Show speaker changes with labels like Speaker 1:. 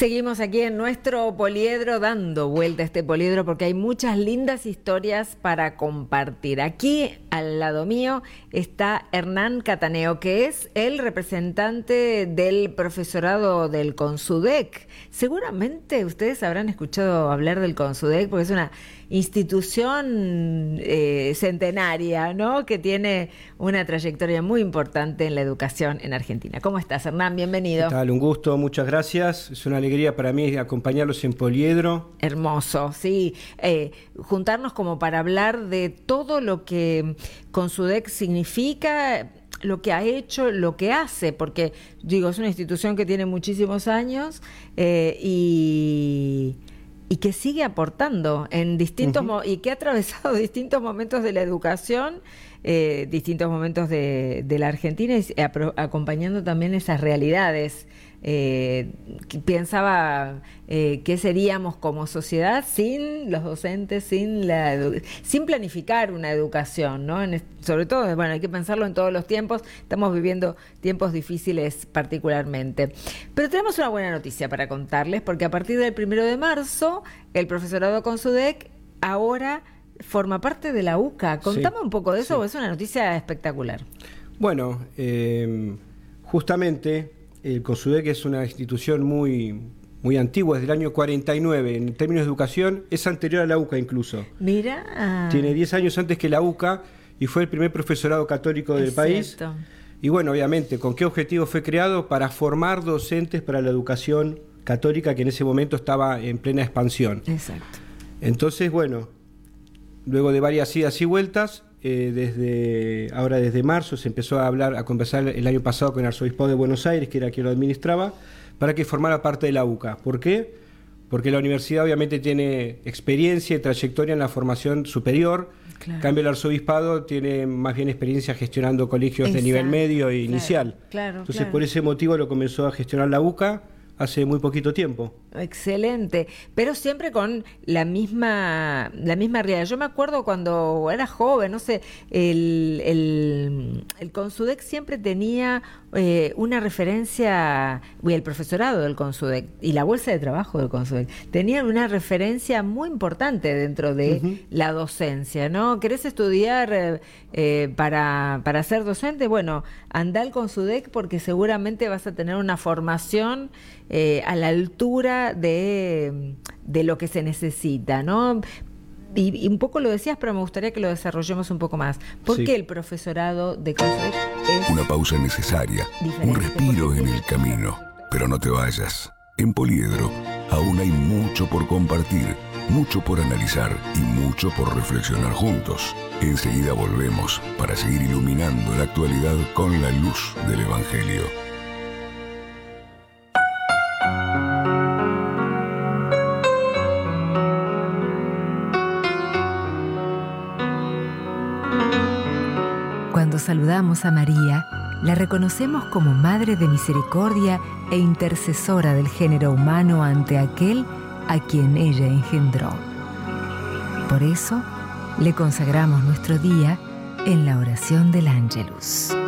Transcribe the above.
Speaker 1: Seguimos aquí en nuestro poliedro, dando vuelta a este poliedro porque hay muchas lindas historias para compartir. Aquí al lado mío está Hernán Cataneo, que es el representante del profesorado del CONSUDEC. Seguramente ustedes habrán escuchado hablar del CONSUDEC porque es una institución centenaria, ¿no?, que tiene una trayectoria muy importante en la educación en Argentina. ¿Cómo estás, Hernán? Bienvenido.
Speaker 2: ¿Qué tal? Un gusto, muchas gracias. Es una alegría para mí acompañarlos en Poliedro.
Speaker 1: Hermoso, sí. Juntarnos como para hablar de todo lo que CONSUDEC significa, lo que ha hecho, lo que hace, porque digo, es una institución que tiene muchísimos años y que sigue aportando en distintos y que ha atravesado distintos momentos de la educación, distintos momentos de la Argentina, y acompañando también esas realidades. Pensaba qué seríamos como sociedad sin los docentes, sin planificar una educación, ¿no? Sobre todo, bueno, hay que pensarlo en todos los tiempos. Estamos viviendo tiempos difíciles particularmente. Pero tenemos una buena noticia para contarles, porque a partir del 1 de marzo, el profesorado CONSUDEC ahora forma parte de la UCA. Contame un poco de eso, porque es una noticia espectacular.
Speaker 2: Bueno, justamente el CONSUDEC es una institución muy antigua, desde el año 49, en términos de educación, es anterior a la UCA incluso.
Speaker 1: Mira.
Speaker 2: Tiene 10 años antes que la UCA y fue el primer profesorado católico del país. Y bueno, obviamente, ¿con qué objetivo fue creado? Para formar docentes para la educación católica, que en ese momento estaba en plena expansión.
Speaker 1: Exacto.
Speaker 2: Entonces, bueno, luego de varias idas y vueltas, desde marzo se empezó a conversar el año pasado con el Arzobispo de Buenos Aires, que era quien lo administraba, para que formara parte de la UCA. ¿Por qué? Porque la universidad obviamente tiene experiencia y trayectoria en la formación superior. Claro. En cambio, el arzobispado tiene más bien experiencia gestionando colegios de nivel medio e inicial. Entonces, por ese motivo lo comenzó a gestionar la UCA hace muy poquito tiempo.
Speaker 1: Excelente, pero siempre con la misma realidad. Yo me acuerdo cuando era joven, no sé, el CONSUDEC siempre tenía una referencia, el profesorado del CONSUDEC y la bolsa de trabajo del CONSUDEC tenían una referencia muy importante dentro de la docencia, ¿no? ¿Querés estudiar para ser docente? Bueno, anda al CONSUDEC porque seguramente vas a tener una formación a la altura de lo que se necesita, ¿no? Y un poco lo decías, pero me gustaría que lo desarrollemos un poco más. ¿Por qué el profesorado de CONSUDEC es
Speaker 3: una pausa necesaria, un respiro en el camino? Pero no te vayas. En Poliedro aún hay mucho por compartir, mucho por analizar y mucho por reflexionar juntos. Enseguida volvemos para seguir iluminando la actualidad con la luz del Evangelio.
Speaker 4: Cuando saludamos a María, la reconocemos como Madre de Misericordia e intercesora del género humano ante aquel a quien ella engendró. Por eso, le consagramos nuestro día en la oración del Ángelus.